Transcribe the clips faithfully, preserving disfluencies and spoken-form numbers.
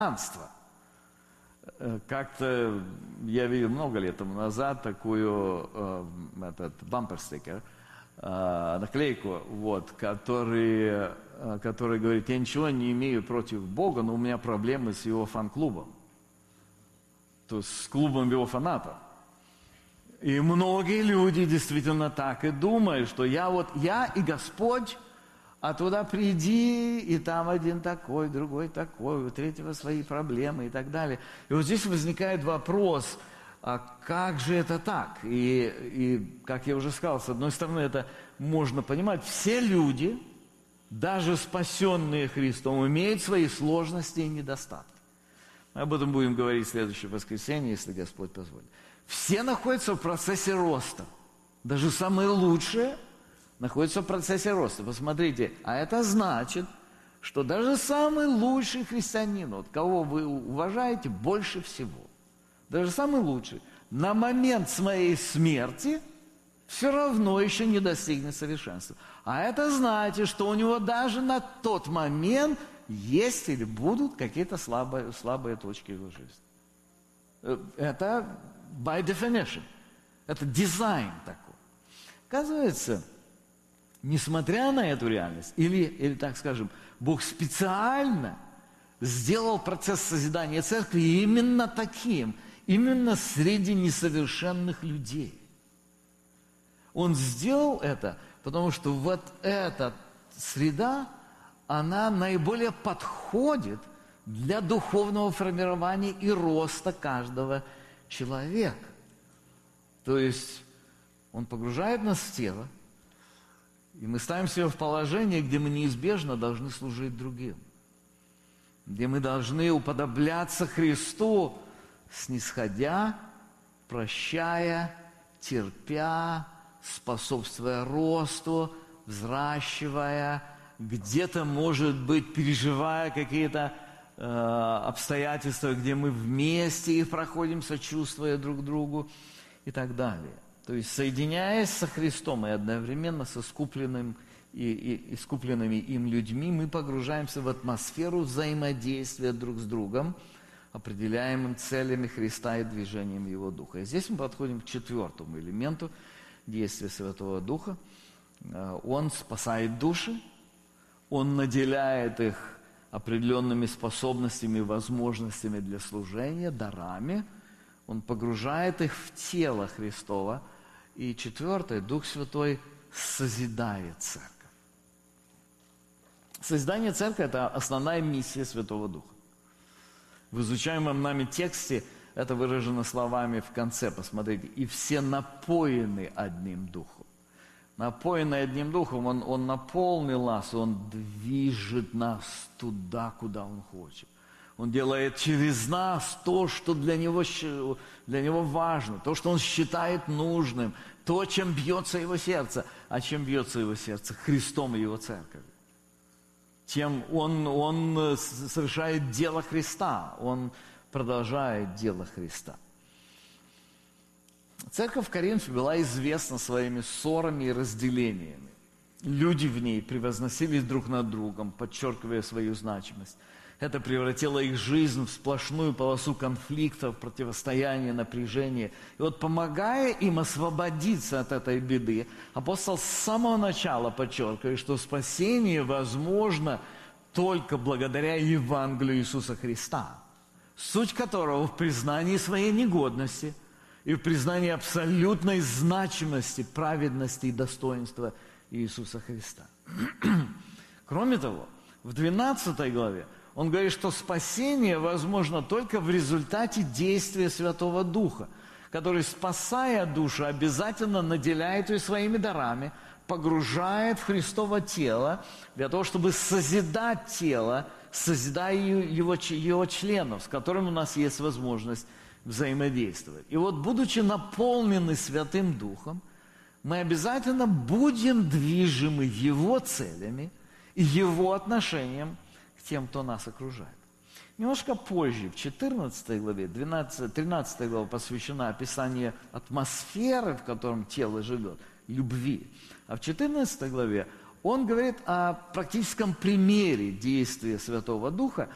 Как-то я видел много лет тому назад такую э, этот бампер-стикер, э, наклейку, вот, который, э, который говорит: я ничего не имею против Бога, но у меня проблемы с его фан-клубом, то есть с клубом его фанатов. И многие люди действительно так и думают, что я вот, я и Господь, а туда приди, и там один такой, другой такой, у третьего свои проблемы и так далее. И вот здесь возникает вопрос, а как же это так? И, и, как я уже сказал, с одной стороны, это можно понимать, все люди, даже спасенные Христом, имеют свои сложности и недостатки. Мы об этом будем говорить в следующее воскресенье, если Господь позволит. Все находятся в процессе роста. Даже самые лучшие находится в процессе роста. Посмотрите, а это значит, что даже самый лучший христианин, вот кого вы уважаете больше всего, даже самый лучший, на момент своей смерти все равно еще не достигнет совершенства. А это значит, что у него даже на тот момент есть или будут какие-то слабые, слабые точки его жизни. Это by definition. Это дизайн такой. Оказывается, несмотря на эту реальность, или, или так скажем, Бог специально сделал процесс созидания церкви именно таким, именно среди несовершенных людей. Он сделал это, потому что вот эта среда, она наиболее подходит для духовного формирования и роста каждого человека. То есть он погружает нас в тело, и мы ставим себя в положение, где мы неизбежно должны служить другим. Где мы должны уподобляться Христу, снисходя, прощая, терпя, способствуя росту, взращивая, где-то, может быть, переживая какие-то э, обстоятельства, где мы вместе их проходим, сочувствуя друг другу и так далее. То есть, соединяясь со Христом и одновременно со искупленным и, и искупленными им людьми, мы погружаемся в атмосферу взаимодействия друг с другом, определяемым целями Христа и движением Его Духа. И здесь мы подходим к четвертому элементу действия Святого Духа. Он спасает души, Он наделяет их определенными способностями и возможностями для служения, дарами. Он погружает их в тело Христово. И четвертое, Дух Святой созидает церковь. Созидание церкви – это основная миссия Святого Духа. В изучаемом нами тексте это выражено словами в конце, посмотрите. «И все напоены одним Духом». Напоенный одним Духом, он, он наполнил нас, Он движет нас туда, куда Он хочет. Он делает через нас то, что для него, для него важно, то, что Он считает нужным, то, чем бьется Его сердце. А чем бьется Его сердце? Христом и Его церковью. Тем он, он совершает дело Христа, Он продолжает дело Христа. Церковь в Коринфе была известна своими ссорами и разделениями. Люди в ней превозносились друг над другом, подчеркивая свою значимость. Это превратило их жизнь в сплошную полосу конфликтов, противостояния, напряжения. И вот, помогая им освободиться от этой беды, апостол с самого начала подчеркивает, что спасение возможно только благодаря Евангелию Иисуса Христа, суть которого в признании своей негодности и в признании абсолютной значимости, праведности и достоинства Иисуса Христа. Кроме того, в двенадцатой главе он говорит, что спасение возможно только в результате действия Святого Духа, который, спасая душу, обязательно наделяет ее своими дарами, погружает в Христово тело для того, чтобы созидать тело, созидая его, его членов, с которыми у нас есть возможность взаимодействовать. И вот, будучи наполнены Святым Духом, мы обязательно будем движимы Его целями и Его отношением к тем, кто нас окружает. Немножко позже, в четырнадцатой главе, двенадцатой, тринадцатой глава посвящена описанию атмосферы, в котором тело живет, любви. А в четырнадцатой главе он говорит о практическом примере действия Святого Духа,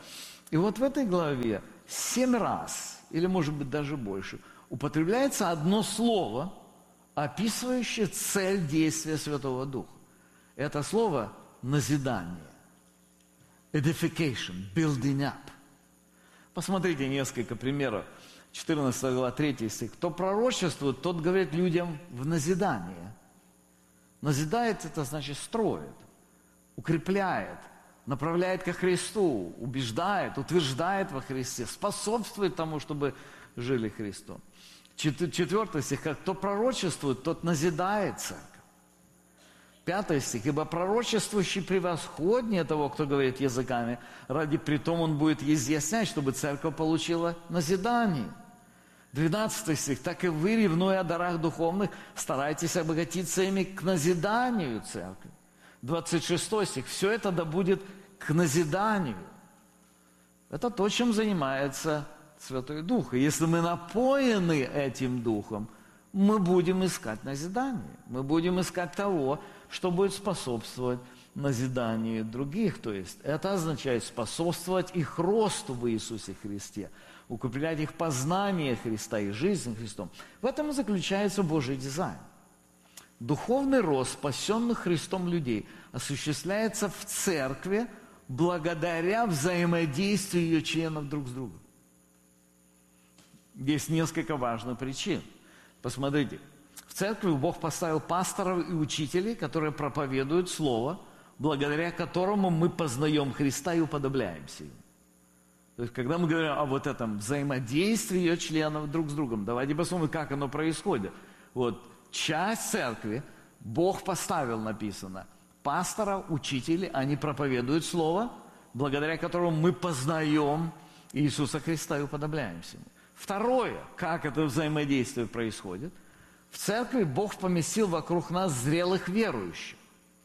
И вот в этой главе семь раз, или может быть даже больше, употребляется одно слово, описывающее цель действия Святого Духа. Это слово «назидание». Edification, building up. Посмотрите несколько примеров. четырнадцатая глава, третий стих. Кто пророчествует, тот говорит людям в назидание. Назидает, это значит строит, укрепляет, направляет ко Христу, убеждает, утверждает во Христе, способствует тому, чтобы жили Христом. Четвертый стих. Кто пророчествует, тот назидает церковь. Пятый стих. Ибо пророчествующий превосходнее того, кто говорит языками, ради притом он будет изъяснять, чтобы церковь получила назидание. Двенадцатый стих. Так и вы, ревнуя о дарах духовных, старайтесь обогатиться ими к назиданию церкви. Двадцать шестой стих. Все это да будет к назиданию. Это то, чем занимается Святой Дух. И если мы напоены этим Духом, мы будем искать назидание. Мы будем искать того, что будет способствовать назиданию других. То есть это означает способствовать их росту в Иисусе Христе, укреплять их познание Христа и жизнь Христом. В этом и заключается Божий дизайн. Духовный рост спасенных Христом людей осуществляется в церкви благодаря взаимодействию ее членов друг с другом. Есть несколько важных причин. Посмотрите, в церкви Бог поставил пасторов и учителей, которые проповедуют Слово, благодаря которому мы познаем Христа и уподобляемся Ему. То есть, когда мы говорим о вот этом взаимодействии ее членов друг с другом, давайте посмотрим, как оно происходит. Вот, часть церкви Бог поставил, написано, пасторов, учителей, они проповедуют Слово, благодаря которому мы познаем Иисуса Христа и уподобляемся Ему. Второе, как это взаимодействие происходит. В церкви Бог поместил вокруг нас зрелых верующих.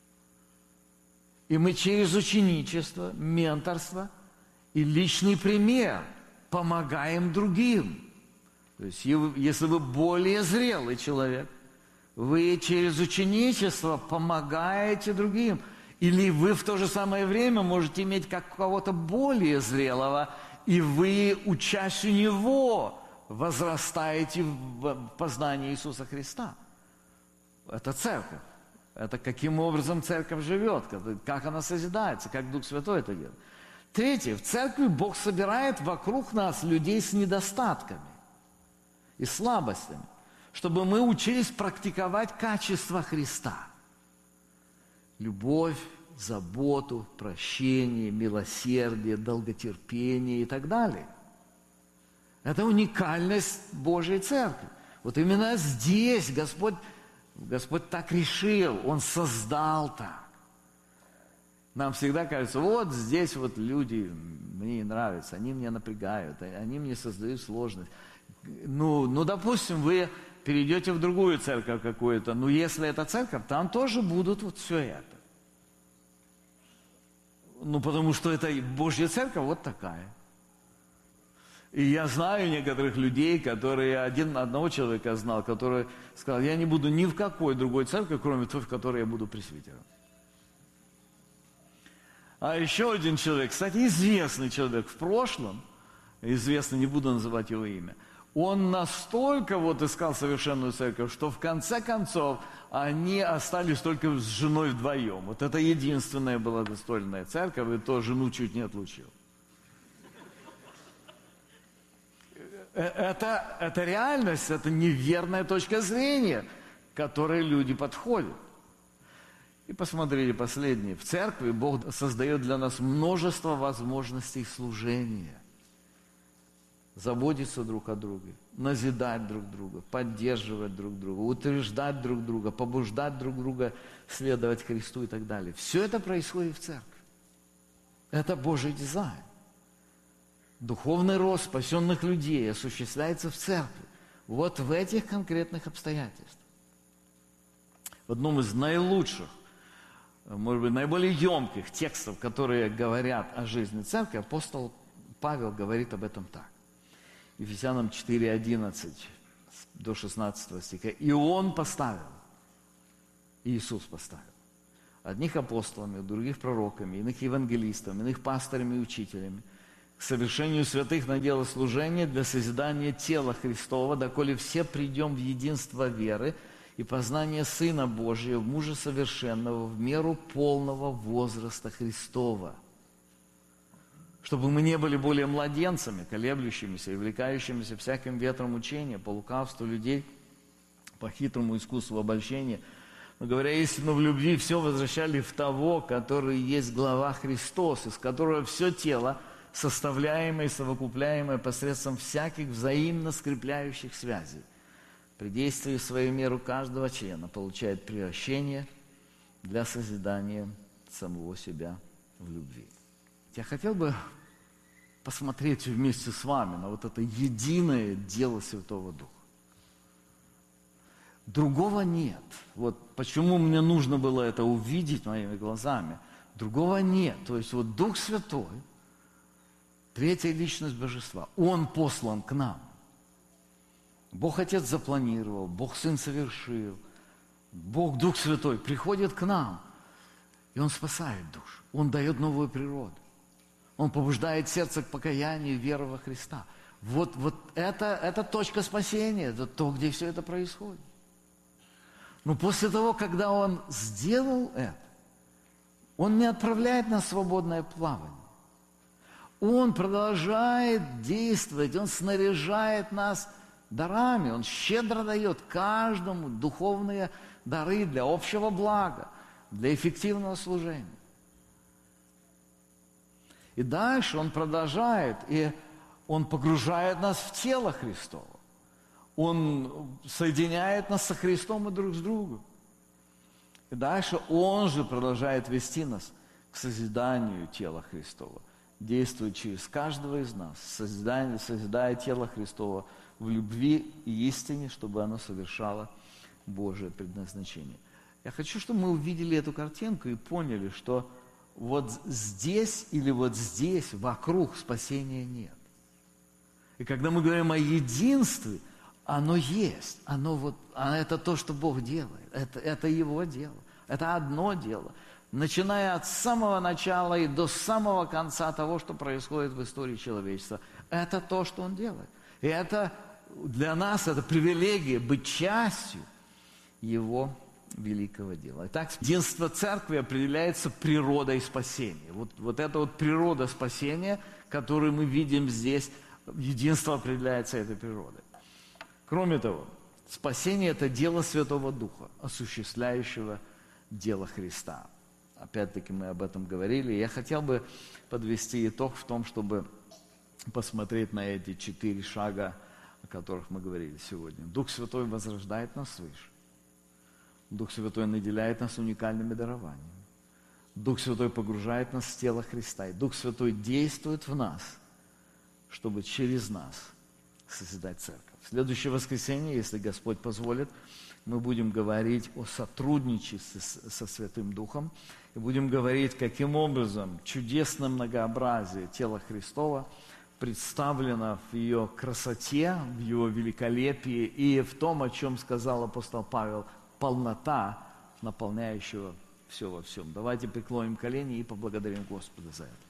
И мы через ученичество, менторство и личный пример помогаем другим. То есть, если вы более зрелый человек, вы через ученичество помогаете другим. Или вы в то же самое время можете иметь как кого-то более зрелого, и вы, учась у него, возрастаете в познании Иисуса Христа. Это церковь. Это каким образом церковь живет, как она созидается, как Дух Святой это делает. Третье. В церкви Бог собирает вокруг нас людей с недостатками и слабостями, чтобы мы учились практиковать качества Христа. Любовь, заботу, прощение, милосердие, долготерпение и так далее. Это уникальность Божьей Церкви. Вот именно здесь Господь, Господь так решил, Он создал так. Нам всегда кажется, вот здесь вот люди мне не нравятся, они меня напрягают, они мне создают сложность. Ну, ну допустим, вы перейдете в другую церковь какую-то, но если это церковь, там тоже будут вот все это. Ну, потому что это Божья церковь вот такая. И я знаю некоторых людей, которые, один, одного человека знал, который сказал, я не буду ни в какой другой церкви, кроме той, в которой я буду пресвитером. А еще один человек, кстати, известный человек в прошлом, известный, не буду называть его имя, он настолько вот искал совершенную церковь, что в конце концов они остались только с женой вдвоем. Вот это единственная была достойная церковь, и то жену чуть не отлучил. Это, это реальность, это неверная точка зрения, к которой люди подходят. И посмотрите последнее. В церкви Бог создает для нас множество возможностей служения. Заботиться друг о друге, назидать друг друга, поддерживать друг друга, утверждать друг друга, побуждать друг друга следовать Христу и так далее. Все это происходит в церкви. Это Божий дизайн. Духовный рост спасенных людей осуществляется в церкви. Вот в этих конкретных обстоятельствах. В одном из наилучших, может быть, наиболее емких текстов, которые говорят о жизни церкви, апостол Павел говорит об этом так. Ефесянам четыре, одиннадцать до шестнадцатого стиха. И Он поставил, Иисус поставил, одних апостолами, других пророками, иных евангелистами, иных пасторами и учителями, к совершению святых на дело служения для созидания тела Христова, доколе все придем в единство веры и познание Сына Божия, в мужа совершенного, в меру полного возраста Христова. Чтобы мы не были более младенцами, колеблющимися и увлекающимися всяким ветром учения, по лукавству людей, по хитрому искусству обольщения, но, говоря истину в любви, все возвращали в того, который есть глава Христос, из которого все тело, составляемое и совокупляемое посредством всяких взаимно скрепляющих связей, при действии в свою меру каждого члена получает превращение для созидания самого себя в любви. Я хотел бы посмотреть вместе с вами на вот это единое дело Святого Духа. Другого нет. Вот почему мне нужно было это увидеть моими глазами. Другого нет. То есть вот Дух Святой, третья личность Божества, Он послан к нам. Бог Отец запланировал, Бог Сын совершил, Бог Дух Святой приходит к нам, и Он спасает душу. Он дает новую природу. Он побуждает сердце к покаянию и вере во Христа. Вот, вот это, это точка спасения, это то, где все это происходит. Но после того, когда Он сделал это, Он не отправляет нас в свободное плавание. Он продолжает действовать, Он снаряжает нас дарами, Он щедро дает каждому духовные дары для общего блага, для эффективного служения. И дальше Он продолжает, и Он погружает нас в тело Христово. Он соединяет нас со Христом и друг с другом. И дальше Он же продолжает вести нас к созиданию тела Христова, действуя через каждого из нас, созидая, созидая тело Христова в любви и истине, чтобы оно совершало Божие предназначение. Я хочу, чтобы мы увидели эту картинку и поняли, что вот здесь или вот здесь вокруг спасения нет. И когда мы говорим о единстве, оно есть, оно вот, а это то, что Бог делает, это, это Его дело, это одно дело, начиная от самого начала и до самого конца того, что происходит в истории человечества, это то, что Он делает. И это для нас, это привилегия быть частью Его великого дела. Итак, единство Церкви определяется природой спасения. Вот, вот эта вот природа спасения, которую мы видим здесь, единство определяется этой природой. Кроме того, спасение – это дело Святого Духа, осуществляющего дело Христа. Опять-таки мы об этом говорили. Я хотел бы подвести итог в том, чтобы посмотреть на эти четыре шага, о которых мы говорили сегодня. Дух Святой возрождает нас свыше. Дух Святой наделяет нас уникальными дарованиями. Дух Святой погружает нас в тело Христа. И Дух Святой действует в нас, чтобы через нас созидать церковь. В следующее воскресенье, если Господь позволит, мы будем говорить о сотрудничестве со Святым Духом и будем говорить, каким образом чудесное многообразие тела Христова представлено в ее красоте, в его великолепии и в том, о чем сказал апостол Павел, полнота, наполняющего все во всем. Давайте преклоним колени и поблагодарим Господа за это.